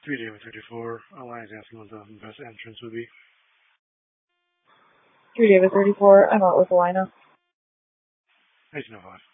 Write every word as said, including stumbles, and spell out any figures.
three David thirty-four. Alliance asking what the best entrance would be. three David thirty-four. I'm out with the lineup. eighteen oh five.